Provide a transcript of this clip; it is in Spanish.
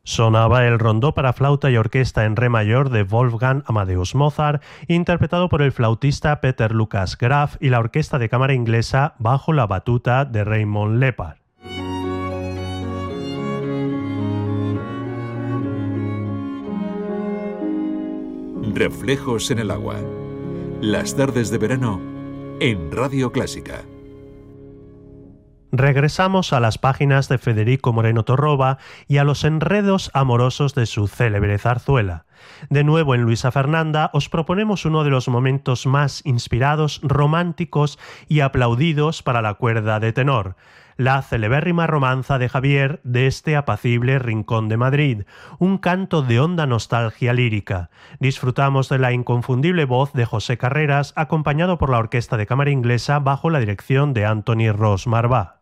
Sonaba el rondó para flauta y orquesta en re mayor de Wolfgang Amadeus Mozart, interpretado por el flautista Peter Lucas Graf y la orquesta de cámara inglesa bajo la batuta de Raymond Lepard. Reflejos en el agua. Las tardes de verano en Radio Clásica. Regresamos a las páginas de Federico Moreno Torroba y a los enredos amorosos de su célebre zarzuela. De nuevo en Luisa Fernanda os proponemos uno de los momentos más inspirados, románticos y aplaudidos para la cuerda de tenor, la celebérrima romanza de Javier de este apacible rincón de Madrid, un canto de honda nostalgia lírica. Disfrutamos de la inconfundible voz de José Carreras, acompañado por la orquesta de cámara inglesa bajo la dirección de Anthony Ross Marvá.